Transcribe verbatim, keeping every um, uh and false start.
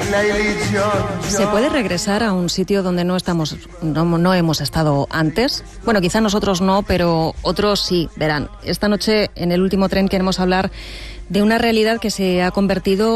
¿Se puede regresar a un sitio donde no estamos, no, no hemos estado antes? Bueno, quizá nosotros no, pero otros sí. Verán, esta noche en el último tren queremos hablar de una realidad que se ha convertido